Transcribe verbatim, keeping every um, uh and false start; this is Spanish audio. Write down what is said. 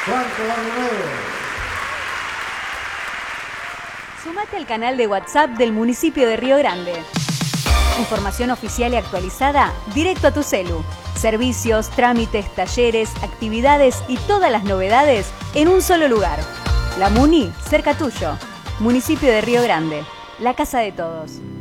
Franco Barromero. Sumate al canal de WhatsApp del municipio de Río Grande. Información oficial y actualizada directo a tu celu. Servicios, trámites, talleres, actividades y todas las novedades en un solo lugar. La Muni, cerca tuyo. Municipio de Río Grande, la casa de todos.